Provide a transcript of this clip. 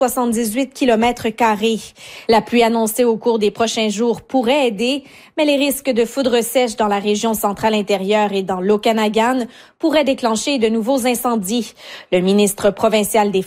78 km². La pluie annoncée au cours des prochains jours pourrait aider, mais les risques de foudre sèche dans la région centrale intérieure et dans l'Okanagan pourraient déclencher de nouveaux incendies. Le ministre provincial des